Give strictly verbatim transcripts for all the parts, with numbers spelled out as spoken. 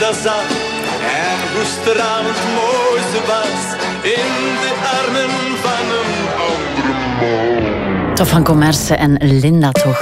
daar zat en hoe stralend mooi ze was in de armen van een andere man. Tof van Commerce en Linda toch.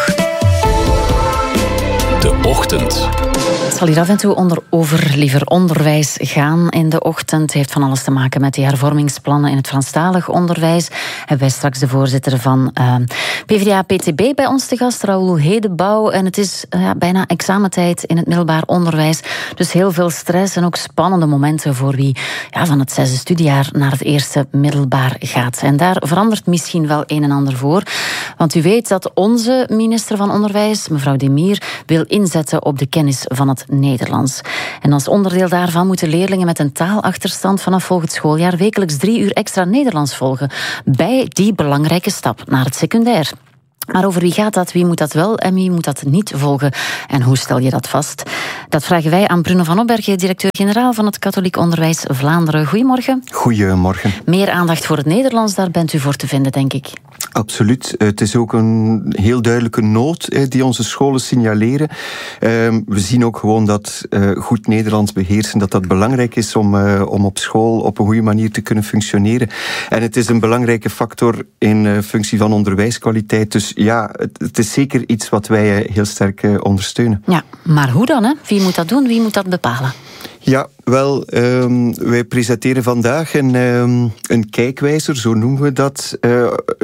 De ochtend. Het zal hier af en toe onder over liever onderwijs gaan in de ochtend. Het heeft van alles te maken met die hervormingsplannen in het Franstalig onderwijs. Hebben wij straks de voorzitter van uh, P v d A P T B bij ons te gast, Raoul Hedebouw. En het is uh, bijna examentijd in het middelbaar onderwijs. Dus heel veel stress en ook spannende momenten voor wie ja, van het zesde studiejaar naar het eerste middelbaar gaat. En daar verandert misschien wel een en ander voor. Want u weet dat onze minister van Onderwijs, mevrouw Demir, wil inzetten op de kennis van het Nederlands. En als onderdeel daarvan moeten leerlingen met een taalachterstand vanaf volgend schooljaar wekelijks drie uur extra Nederlands volgen bij die belangrijke stap naar het secundair. Maar over wie gaat dat, wie moet dat wel en wie moet dat niet volgen? En hoe stel je dat vast? Dat vragen wij aan Bruno van Opbergen, directeur-generaal van het Katholiek Onderwijs Vlaanderen. Goedemorgen. Goedemorgen. Meer aandacht voor het Nederlands, daar bent u voor te vinden, denk ik. Absoluut. Het is ook een heel duidelijke nood die onze scholen signaleren. We zien ook gewoon dat goed Nederlands beheersen, dat dat belangrijk is om, om op school op een goede manier te kunnen functioneren. En het is een belangrijke factor in functie van onderwijskwaliteit. Dus ja, het is zeker iets wat wij heel sterk ondersteunen. Ja, maar hoe dan? Hè? Wie moet dat doen? Wie moet dat bepalen? Ja, wel, um, wij presenteren vandaag een, um, een kijkwijzer, zo noemen we dat. Uh,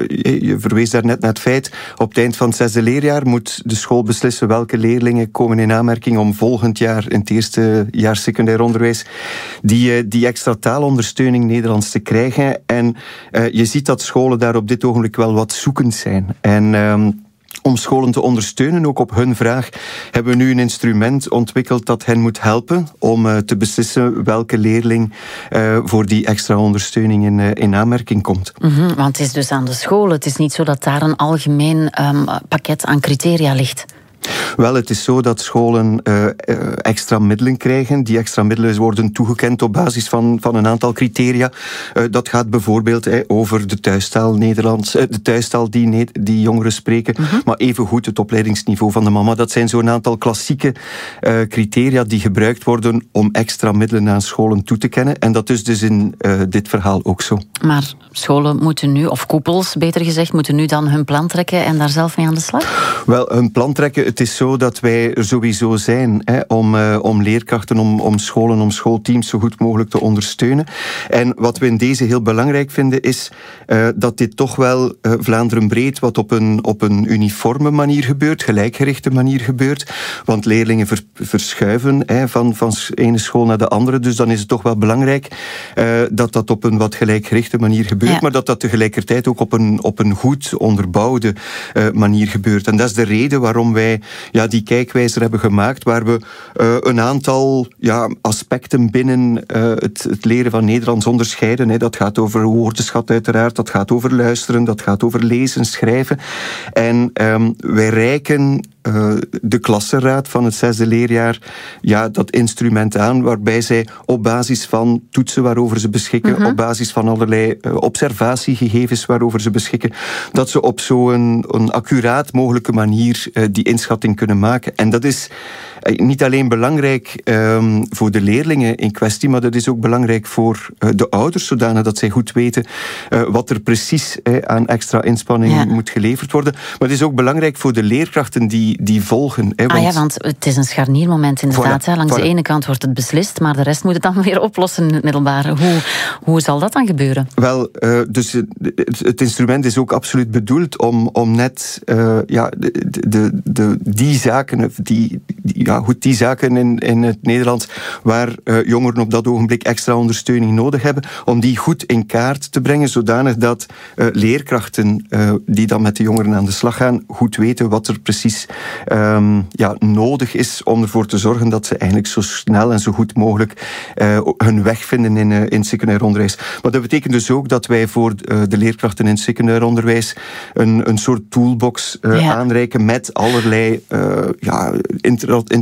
je verwees daarnet naar het feit, op het eind van het zesde leerjaar moet de school beslissen welke leerlingen komen in aanmerking om volgend jaar, in het eerste jaar secundair onderwijs, die, uh, die extra taalondersteuning Nederlands te krijgen. En uh, je ziet dat scholen daar op dit ogenblik wel wat zoekend zijn. En Um, om scholen te ondersteunen, ook op hun vraag, hebben we nu een instrument ontwikkeld dat hen moet helpen om uh, te beslissen welke leerling uh, voor die extra ondersteuning in, uh, in aanmerking komt. Mm-hmm, want het is dus aan de scholen. Het is niet zo dat daar een algemeen um, pakket aan criteria ligt. Wel, het is zo dat scholen uh, extra middelen krijgen. Die extra middelen worden toegekend op basis van, van een aantal criteria. Uh, dat gaat bijvoorbeeld uh, over de thuistaal Nederlands, uh, de thuistaal die, ne- die jongeren spreken, mm-hmm. maar evengoed het opleidingsniveau van de mama. Dat zijn zo'n aantal klassieke uh, criteria die gebruikt worden om extra middelen aan scholen toe te kennen. En dat is dus in uh, dit verhaal ook zo. Maar scholen moeten nu, of koepels beter gezegd, moeten nu dan hun plan trekken en daar zelf mee aan de slag? Wel, hun plan trekken. Het is zo dat wij er sowieso zijn hè, om, uh, om leerkrachten, om, om scholen, om schoolteams zo goed mogelijk te ondersteunen. En wat we in deze heel belangrijk vinden is uh, dat dit toch wel uh, Vlaanderen breed wat op een, op een uniforme manier gebeurt, gelijkgerichte manier gebeurt. Want leerlingen ver, verschuiven hè, van, van ene school naar de andere. Dus dan is het toch wel belangrijk uh, dat dat op een wat gelijkgerichte manier gebeurt. Ja. Maar dat dat tegelijkertijd ook op een, op een goed onderbouwde uh, manier gebeurt. En dat is de reden waarom wij ja, die kijkwijzer hebben gemaakt, waar we uh, een aantal ja, aspecten binnen uh, het, het leren van Nederlands onderscheiden. Hè. Dat gaat over woordenschat uiteraard, dat gaat over luisteren, dat gaat over lezen, schrijven. En um, wij reiken Uh, de klassenraad van het zesde leerjaar ja, dat instrument aan, waarbij zij op basis van toetsen waarover ze beschikken, mm-hmm. op basis van allerlei uh, observatiegegevens waarover ze beschikken, dat ze op zo'n een accuraat mogelijke manier uh, die inschatting kunnen maken. En dat is uh, niet alleen belangrijk um, voor de leerlingen in kwestie, maar dat is ook belangrijk voor uh, de ouders, zodanig dat zij goed weten uh, wat er precies uh, aan extra inspanning ja. moet geleverd worden. Maar het is ook belangrijk voor de leerkrachten die die volgen. Hè, want... Ah ja, want het is een scharniermoment inderdaad. Voilà, hè. Langs voilà. de ene kant wordt het beslist, maar de rest moet het dan weer oplossen in het middelbare. Hoe, hoe zal dat dan gebeuren? Wel, uh, dus het, het instrument is ook absoluut bedoeld om, om net uh, ja, de, de, de, die zaken, die, die, ja, goed, die zaken in, in het Nederlands waar uh, jongeren op dat ogenblik extra ondersteuning nodig hebben, om die goed in kaart te brengen, zodanig dat uh, leerkrachten uh, die dan met de jongeren aan de slag gaan, goed weten wat er precies Um, ja, nodig is om ervoor te zorgen dat ze eigenlijk zo snel en zo goed mogelijk uh, hun weg vinden in, uh, in het secundair onderwijs. Maar dat betekent dus ook dat wij voor uh, de leerkrachten in het secundair onderwijs een, een soort toolbox uh, ja. aanreiken met allerlei uh, ja, inter-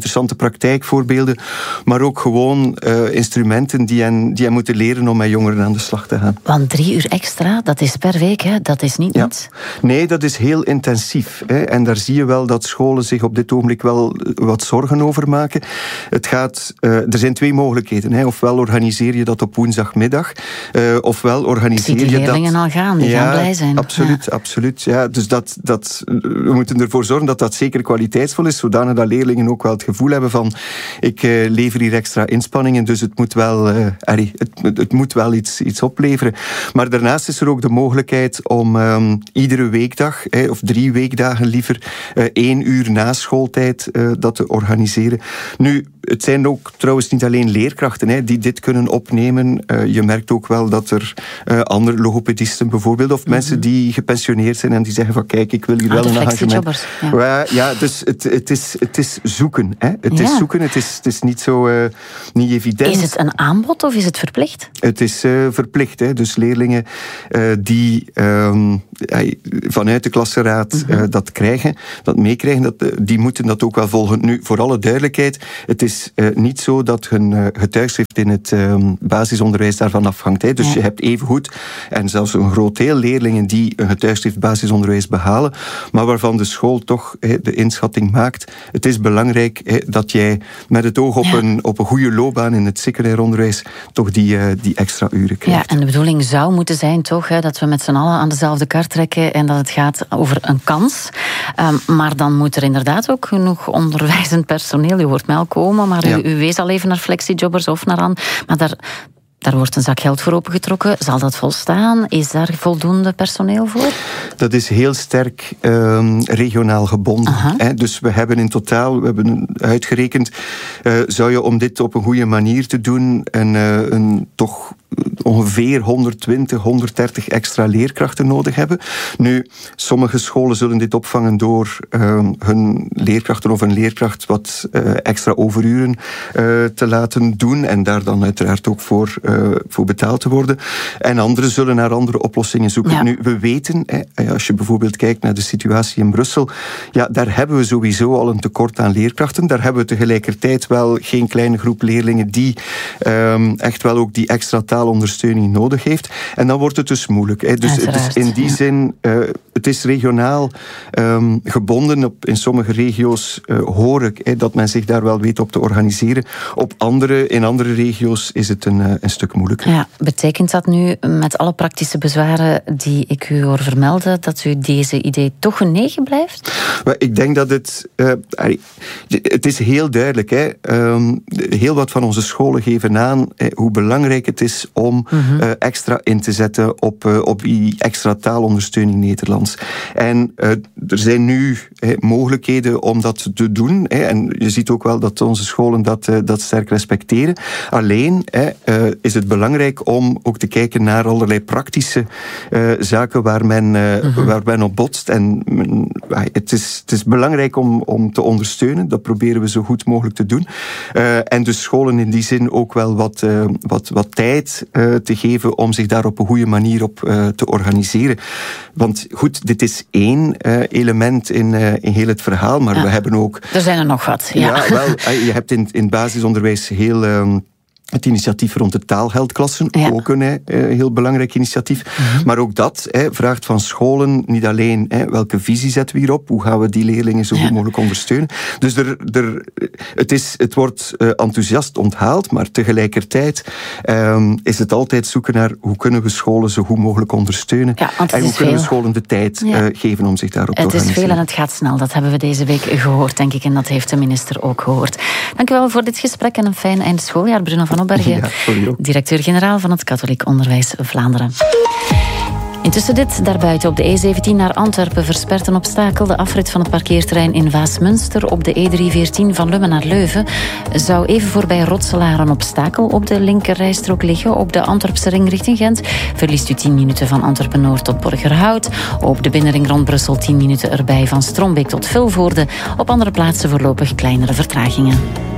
interessante praktijkvoorbeelden, maar ook gewoon uh, instrumenten die hen, die hen moeten leren om met jongeren aan de slag te gaan. Want drie uur extra, dat is per week, hè? Dat is niet ja. niets. Nee, dat is heel intensief. Hè? En daar zie je wel dat scholen zich op dit ogenblik wel wat zorgen over maken. Het gaat, uh, er zijn twee mogelijkheden. Hè? Ofwel organiseer je dat op woensdagmiddag, uh, ofwel organiseer je dat... Ik zie die leerlingen al gaan, die ja, gaan blij zijn. Absoluut, ja. absoluut. Ja, dus dat, dat, we moeten ervoor zorgen dat dat zeker kwaliteitsvol is, zodanig dat leerlingen ook wel het gevoel hebben van ik uh, lever hier extra inspanningen, dus het moet wel, uh, allee, het, het moet wel iets, iets opleveren. Maar daarnaast is er ook de mogelijkheid om um, iedere weekdag, eh, of drie weekdagen liever, uh, één uur na schooltijd uh, dat te organiseren. Nu, het zijn ook trouwens niet alleen leerkrachten hè, die dit kunnen opnemen. Uh, je merkt ook wel dat er uh, andere logopedisten bijvoorbeeld, of mm-hmm. mensen die gepensioneerd zijn en die zeggen van kijk, ik wil hier ah, wel een engagement. Ja. Ja, ja, dus het, het, is, het is zoeken. Hè. Het ja. is zoeken, het is, het is niet zo uh, niet evident. Is het een aanbod of is het verplicht? Het is uh, verplicht. Hè. Dus leerlingen uh, die um, vanuit de klassenraad mm-hmm. uh, dat krijgen, dat meekrijgen, dat, uh, die moeten dat ook wel volgen. Nu, voor alle duidelijkheid, het is uh, niet zo dat hun uh, getuigschrift in het um, basisonderwijs daarvan afhangt. Hè. Dus ja. je hebt evengoed, en zelfs een groot deel leerlingen die een getuigschrift basisonderwijs behalen, maar waarvan de school toch hè, de inschatting maakt. Het is belangrijk hè, dat jij met het oog op, ja. een, op een goede loopbaan in het secundair onderwijs toch die, uh, die extra uren krijgt. Ja, en de bedoeling zou moeten zijn toch hè, dat we met z'n allen aan dezelfde kar trekken en dat het gaat over een kans. Um, maar dan moet er inderdaad ook genoeg onderwijzend personeel. U hoort mij al komen, maar ja. u, u wees al even naar flexiejobbers of naar aan. Maar daar, daar wordt een zak geld voor opengetrokken. Zal dat volstaan? Is daar voldoende personeel voor? Dat is heel sterk um, regionaal gebonden. Hè? Dus we hebben in totaal, we hebben uitgerekend, uh, zou je om dit op een goede manier te doen een, uh, een toch ongeveer honderdtwintig, honderddertig extra leerkrachten nodig hebben. Nu, sommige scholen zullen dit opvangen door uh, hun leerkrachten of een leerkracht wat uh, extra overuren uh, te laten doen en daar dan uiteraard ook voor, uh, voor betaald te worden. En anderen zullen naar andere oplossingen zoeken. Ja. Nu, we weten, hè, als je bijvoorbeeld kijkt naar de situatie in Brussel, ja, daar hebben we sowieso al een tekort aan leerkrachten. Daar hebben we tegelijkertijd wel geen kleine groep leerlingen die um, echt wel ook die extra taalondersteuning nodig heeft. En dan wordt het dus moeilijk. Hè. Dus, dus in die ja. zin, uh, het is regionaal um, gebonden. Op, in sommige regio's uh, hoor ik hè, dat men zich daar wel weet op te organiseren. Op andere, in andere regio's is het een, uh, een stuk moeilijker. Ja, betekent dat nu met alle praktische bezwaren die ik u hoor vermelden, dat u deze idee toch genegen blijft? Maar ik denk dat het... Uh, het is heel duidelijk. Hè. Um, heel wat van onze scholen geven aan hè, hoe belangrijk het is om mm-hmm. uh, extra in te zetten op, uh, op die extra taalondersteuning Nederlands. En uh, er zijn nu hè, mogelijkheden om dat te doen. Hè, en je ziet ook wel dat onze scholen dat, uh, dat sterk respecteren. Alleen hè, uh, is het belangrijk om ook te kijken naar allerlei praktische uh, zaken waar men, uh, mm-hmm. waar men op botst. En uh, het, is, het is belangrijk om, om te ondersteunen. Dat proberen we zo goed mogelijk te doen. Uh, en dus scholen in die zin ook wel wat, uh, wat, wat tijd uh, te geven om zich daar op een goede manier op uh, te organiseren. Want goed, dit is één uh, element in, uh, in heel het verhaal, maar ja. we hebben ook... Er zijn er nog wat. Ja, ja wel, uh, je hebt in, in het basisonderwijs heel... Um, het initiatief rond de taalgeldklassen, ja. ook een uh, heel belangrijk initiatief. Mm-hmm. Maar ook dat uh, vraagt van scholen niet alleen uh, welke visie zetten we hierop, hoe gaan we die leerlingen zo goed ja. mogelijk ondersteunen. Dus er, er, het, is, het wordt uh, enthousiast onthaald, maar tegelijkertijd um, is het altijd zoeken naar hoe kunnen we scholen zo goed mogelijk ondersteunen. Ja, en hoe kunnen we scholen de tijd ja. uh, geven om zich daarop te organiseren. Het is veel en het gaat snel, dat hebben we deze week gehoord, denk ik, en dat heeft de minister ook gehoord. Dank u wel voor dit gesprek en een fijn eind schooljaar, Bruno van Opbergen, ja, directeur-generaal van het Katholiek Onderwijs Vlaanderen. Intussen dit, daarbuiten op de E zeventien naar Antwerpen verspert een obstakel de afrit van het parkeerterrein in Waasmunster. Op de E driehonderdveertien van Lummen naar Leuven zou even voorbij Rotselaar een obstakel op de linkerrijstrook liggen. Op de Antwerpse ring richting Gent verliest u tien minuten van Antwerpen-Noord tot Borgerhout. Op de binnenring rond Brussel tien minuten erbij van Strombeek tot Vilvoorde. Op andere plaatsen voorlopig kleinere vertragingen.